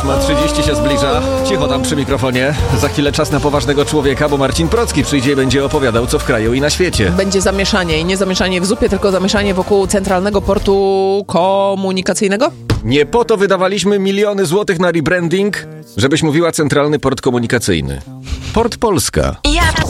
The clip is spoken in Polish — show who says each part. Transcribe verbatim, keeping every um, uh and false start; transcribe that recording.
Speaker 1: ósma trzydzieści się zbliża. Cicho tam przy mikrofonie. Za chwilę czas na poważnego człowieka, bo Marcin Procki przyjdzie i będzie opowiadał, co w kraju i na świecie.
Speaker 2: Będzie zamieszanie i nie zamieszanie w zupie, tylko zamieszanie wokół Centralnego Portu Komunikacyjnego.
Speaker 1: Nie po to wydawaliśmy miliony złotych na rebranding, żebyś mówiła Centralny Port Komunikacyjny. Port Polska.
Speaker 3: Ja